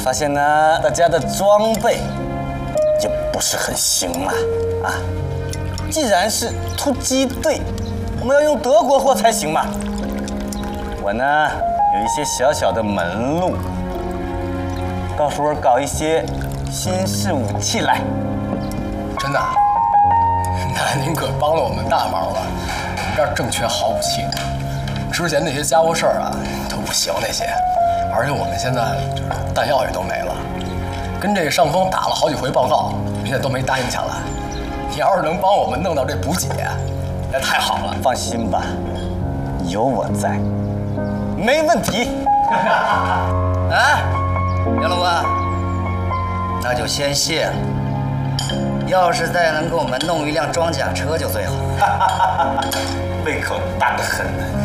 发现呢，大家的装备就不是很行嘛，啊，既然是突击队，我们要用德国货才行嘛。我呢有一些小小的门路，到时候搞一些新式武器来。 真的？那您可帮了我们大忙了，我们这儿正缺好武器呢。之前那些家伙事儿啊都不行那些，而且我们现在就是弹药也都没了，跟这上峰打了好几回报告，人家都没答应下来。你要是能帮我们弄到这补给，那太好了。 放心吧，有我在，没问题。 啊，杨老官，那就先谢了。要是再能给我们弄一辆装甲车就最好。 胃口大得很。